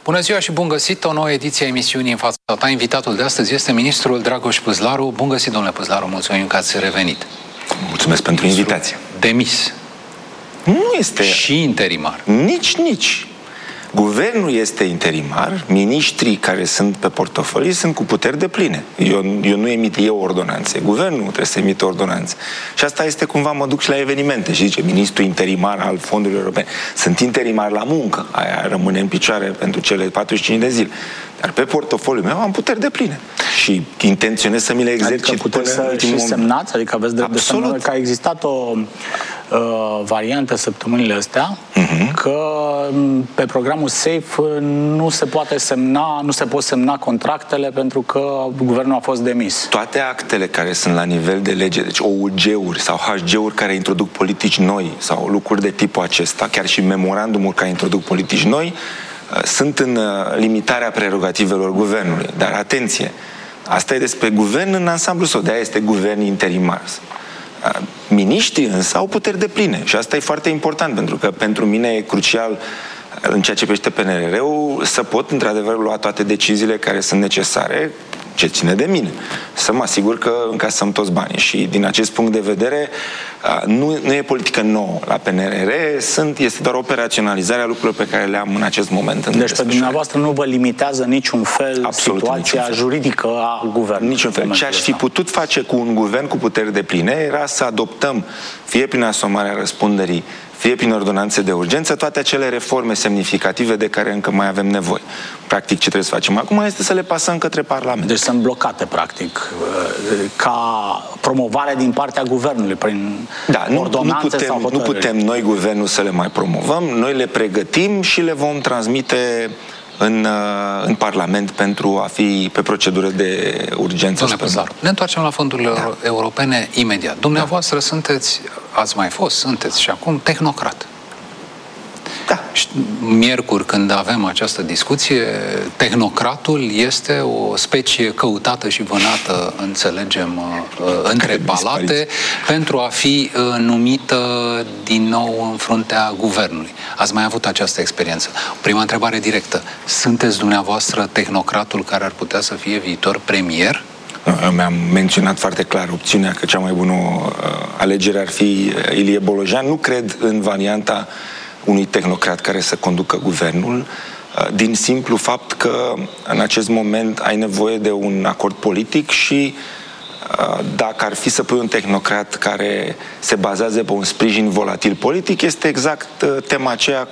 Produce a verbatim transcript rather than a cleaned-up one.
Bună ziua și bun găsit, o nouă ediție a emisiunii În fața ta. Invitatul de astăzi este ministrul Dragoș Păzlaru. Bun găsit, domnule Păzlaru, mulțumim că ați revenit. Mulțumesc pentru invitație. Demis. Nu este... Și interimar. Nici, nici. Guvernul este interimar, miniștrii care sunt pe portofolii sunt cu puteri depline. Eu, eu nu emit eu ordonanțe, guvernul trebuie să emite ordonanțe. Și asta este cumva, mă duc și la evenimente și zice, ministrul interimar al fondurilor europene. Sunt interimar la muncă, aia rămâne în picioare pentru cele patruzeci și cinci de zile. Dar pe portofoliul meu am puteri depline. Și intenționez să mi le exercit. Adică puteți să și semnați? Adică aveți drept de semnat că a existat o uh, variantă săptămânile astea, uh-huh. că pe programul SAFE nu se poate semna, nu se pot semna contractele pentru că guvernul a fost demis. Toate actele care sunt la nivel de lege, deci O U G-uri sau H G-uri care introduc politici noi sau lucruri de tipul acesta, chiar și memorandumuri care introduc politici noi, sunt în limitarea prerogativelor guvernului. Dar atenție, asta e despre guvern în ansamblu său, de-aia este guvern interimar. Miniștrii însă au puteri depline și asta e foarte important, pentru că pentru mine e crucial în ceea ce privește P N R R-ul să pot într-adevăr lua toate deciziile care sunt necesare, ce ține de mine, să mă asigur că încasăm toți banii. Și din acest punct de vedere nu, nu e politică nouă la P N R R, sunt, este doar operaționalizarea lucrurilor pe care le am în acest moment. În deci pe dumneavoastră nu vă limitează niciun fel Absolut situația niciun fel. juridică a guvernului? Niciun fel. Ce aș fi putut face cu un guvern cu puteri depline era să adoptăm, fie prin asumarea răspunderii, fie prin ordonanțe de urgență, toate acele reforme semnificative de care încă mai avem nevoie. Practic, ce trebuie să facem acum este să le pasăm către Parlament. Deci sunt blocate, practic, ca promovare din partea guvernului, prin da, nu, ordonanțe nu putem, sau hotărâri. Nu putem noi, guvernul, să le mai promovăm. Noi le pregătim și le vom transmite în, în Parlament pentru a fi pe procedură de urgență. Domnule Păzlaru, ne întoarcem la fondurile da. europene imediat. Dumneavoastră da. sunteți, ați mai fost, sunteți și acum tehnocrat. Da. Miercuri, când avem această discuție, tehnocratul este o specie căutată și vânată, înțelegem, între palate, pentru a fi numită din nou în fruntea guvernului. Ați mai avut această experiență. Prima întrebare directă. Sunteți dumneavoastră tehnocratul care ar putea să fie viitor premier? Mi-am menționat foarte clar opțiunea că cea mai bună alegere ar fi Ilie Bolojan. Nu cred în varianta unui tehnocrat care să conducă guvernul, din simplu fapt că în acest moment ai nevoie de un acord politic și dacă ar fi să pui un tehnocrat care se bazează pe un sprijin volatil politic, este exact tema aceea